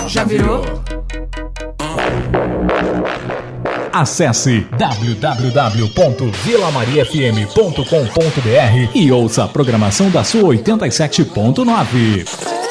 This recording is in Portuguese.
Já virou? Acesse www.vilamariafm.com.br e ouça a programação da sua 87.9.